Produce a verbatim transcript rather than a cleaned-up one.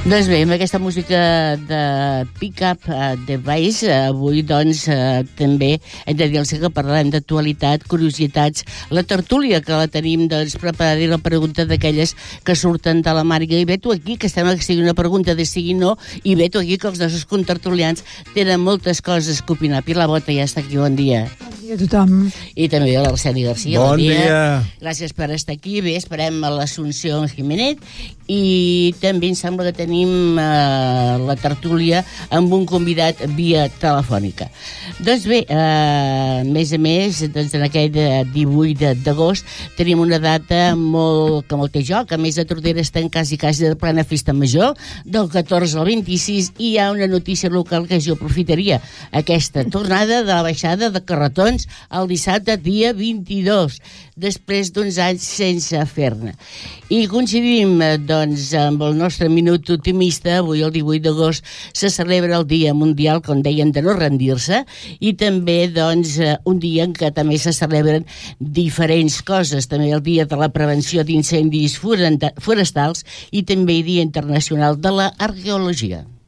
Doncs bé, amb aquesta música de Pick Up uh, the Bass, uh, avui doncs uh, també hem de dir-los que parlarem d'actualitat, curiositats, la tertúlia que la tenim doncs preparada i la pregunta d'aquelles que surten de la Màriga i Beto aquí, que estem que sigui una pregunta de sigui no, i Beto aquí que els nostres contertulians tenen moltes coses que opinar. Pilar Bota ja està aquí, bon dia. Bon dia a tothom. I també l'Arseni Garcia, bon, bon dia. dia. Gràcies per estar aquí. Bé, esperem a l'Assumpció Jiménez i també em sembla que tenim eh, la tertúlia amb un convidat via telefònica. Doncs bé, eh, a més a més, doncs en aquell divuit d'agost tenim una data molt, que molt té joc, a més de Tordera està en quasi quasi de plena festa major, del catorze al vint-i-sis, i hi ha una notícia local que jo aprofitaria, aquesta tornada de la baixada de carretons el dissabte dia vint-i-dos, després d'uns anys sense fer-ne. I coincidim, doncs, amb el nostre minut optimista. Avui, el divuit d'agost, se celebra el Dia Mundial, com deien, de no rendir-se, i també, doncs, un dia en què també se celebren diferents coses. També el Dia de la Prevenció d'Incendis Forestals i també el Dia Internacional de la Arqueologia.